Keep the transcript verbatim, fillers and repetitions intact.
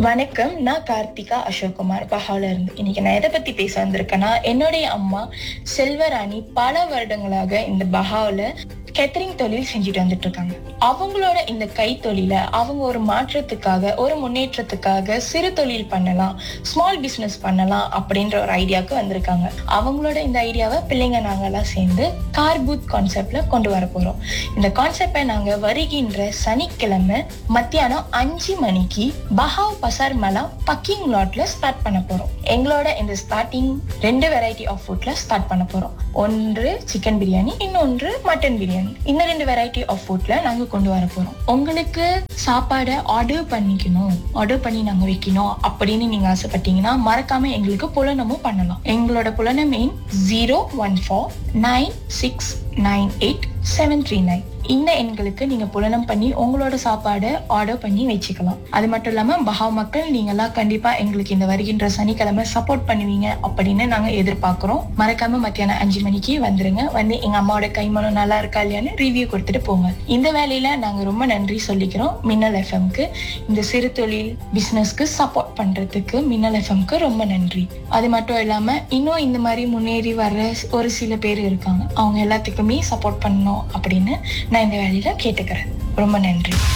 வணக்கம். நான் கார்த்திகா அசோக்குமார் பஹால இருந்து. இன்னைக்கு நான் எதை பத்தி பேச வந்திருக்கேன்னா, என்னுடைய அம்மா செல்வராணி பல வருடங்களாக இந்த பஹாவுல கேட்டரிங் தொழில் செஞ்சுட்டு வந்துட்டு இருக்காங்க. அவங்களோட இந்த கைத்தொழில அவங்க ஒரு மாற்றத்துக்காக, ஒரு முன்னேற்றத்துக்காக சிறு தொழில் பண்ணலாம், ஸ்மால் பிசினஸ் பண்ணலாம் அப்படின்ற ஒரு ஐடியாவுக்கு வந்திருக்காங்க. அவங்களோட இந்த ஐடியாவை பிள்ளைங்க நாங்கெல்லாம் சேர்ந்து கார் பூத் கான்செப்ட்ல கொண்டு வர போறோம். இந்த கான்செப்டை நாங்க வருகின்ற சனிக்கிழமை மத்தியானம் அஞ்சு மணிக்கு பஹாவ் பசார் மலா பக்கிங் லாட்ல ஸ்டார்ட் பண்ண போறோம். எங்களோட இந்த ஸ்டார்டிங் ரெண்டு வெரைட்டி ஆஃப் ஃபுட்ல ஸ்டார்ட் பண்ண போறோம். ஒன்று சிக்கன் பிரியாணி, இன்னொன்று மட்டன் பிரியாணி. இந்த ரெண்டு வெரைட்டி ஆஃப் ஃபுட்ல நாங்க கொண்டு வர போறோம். உங்களுக்கு சாப்பாடை ஆர்டர் பண்ணிக்கணும், ஆர்டர் பண்ணி நாங்க வைக்கணும் அப்படின்னு நீங்க ஆசைப்பட்டீங்கன்னா மறக்காம எங்களுக்கு புலனமும் பண்ணலாம். எங்களோட புலனம் எண் zero one four nine six nine eight seven three nine. இந்த எண்களுக்கு நீங்க புலனம் பண்ணி உங்களோட சாப்பாடை ஆர்டர் பண்ணி வச்சுக்கலாம். அது மட்டும் இல்லாம பஹாவ் மக்கள் நீங்க எல்லாம் கண்டிப்பா எங்களுக்கு இந்த வருகின்ற சனிக்கிழமை சப்போர்ட் பண்ணுவீங்க அப்படின்னு நாங்க எதிர்பார்க்கிறோம். மறக்காம மத்தியானம் அஞ்சு மணிக்கு வந்துருங்க. வந்து எங்க அம்மாவோட கைமணம் நல்லா இருக்கா இல்லையான்னு ரிவ்யூ கொடுத்துட்டு போங்க. இந்த வேலையில நாங்க ரொம்ப நன்றி சொல்லிக்கிறோம் மின்னல் எஃப்எம்க்கு. இந்த சிறு தொழில் பிசினஸ்க்கு சப்போர்ட் பண்றதுக்கு மின்னல் எஃப்எம்க்கு ரொம்ப நன்றி. அது மட்டும் இல்லாம இன்னும் இந்த மாதிரி முன்னேறி வர்ற ஒரு சில பேர் இருக்காங்க. அவங்க எல்லாத்துக்குமே சப்போர்ட் பண்ணணும் அப்படின்னு நான் இந்த வேலையில கேட்டுக்கிறேன். ரொம்ப நன்றி.